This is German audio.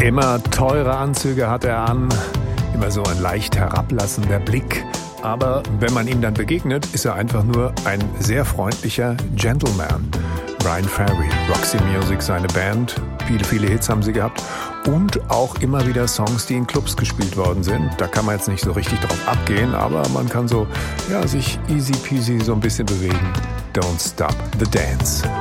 Immer teure Anzüge hat er an, immer so ein leicht herablassender Blick. Aber wenn man ihm dann begegnet, ist er einfach nur ein sehr freundlicher Gentleman. Bryan Ferry, Roxy Music, seine Band. Viele Hits haben sie gehabt. Und auch immer wieder Songs, die in Clubs gespielt worden sind. Da kann man jetzt nicht so richtig drauf abgehen, aber man kann so, sich easy peasy so ein bisschen bewegen. Don't Stop the Dance.